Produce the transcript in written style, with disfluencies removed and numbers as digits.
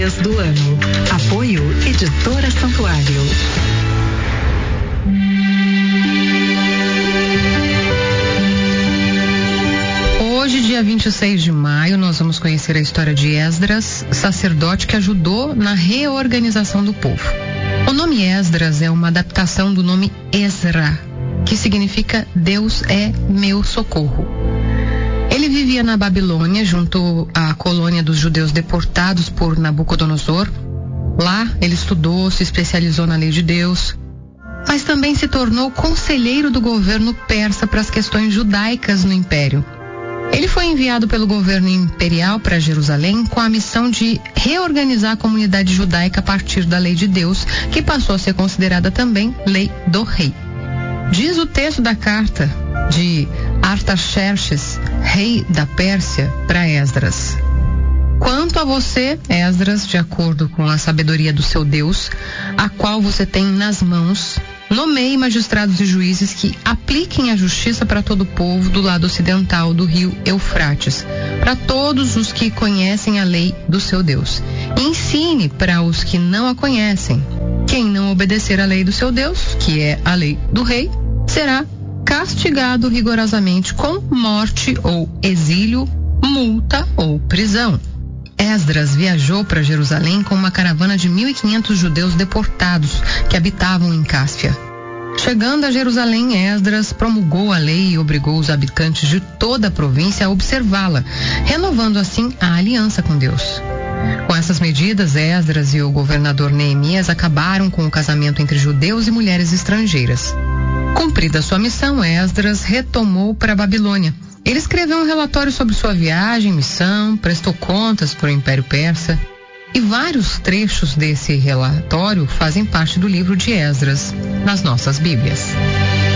dias do ano. Apoio Editora Santuário. Hoje, dia 26 de maio, nós vamos conhecer a história de Esdras, sacerdote que ajudou na reorganização do povo. O nome Esdras é uma adaptação do nome Ezra, que significa Deus é meu socorro. Ele vivia na Babilônia, junto à colônia dos judeus deportados por Nabucodonosor. Lá, ele estudou, se especializou na lei de Deus, mas também se tornou conselheiro do governo persa para as questões judaicas no Império. Ele foi enviado pelo governo imperial para Jerusalém com a missão de reorganizar a comunidade judaica a partir da lei de Deus, que passou a ser considerada também lei do rei. Diz o texto da carta de Artaxerxes, rei da Pérsia, para Esdras: quanto a você, Esdras, de acordo com a sabedoria do seu Deus, a qual você tem nas mãos, nomeie magistrados e juízes que apliquem a justiça para todo o povo do lado ocidental do rio Eufrates, para todos os que conhecem a lei do seu Deus. E ensine para os que não a conhecem. Quem não obedecer à lei do seu Deus, que é a lei do rei, será castigado rigorosamente com morte ou exílio, multa ou prisão. Esdras viajou para Jerusalém com uma caravana de 1.500 judeus deportados que habitavam em Cáspia. Chegando a Jerusalém, Esdras promulgou a lei e obrigou os habitantes de toda a província a observá-la, renovando assim a aliança com Deus. Com essas medidas, Esdras e o governador Neemias acabaram com o casamento entre judeus e mulheres estrangeiras. Cumprida sua missão, Esdras retomou para a Babilônia. Ele escreveu um relatório sobre sua viagem, missão, prestou contas para o Império Persa, e vários trechos desse relatório fazem parte do livro de Esdras nas nossas Bíblias.